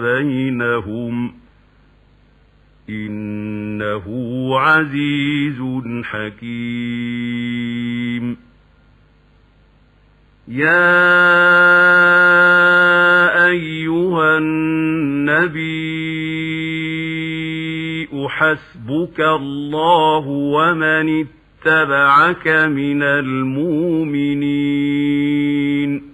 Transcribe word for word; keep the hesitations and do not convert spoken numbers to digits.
بينهم إنه عزيز حكيم. يا أيها النبي حسبك الله ومن اتبعك من المؤمنين.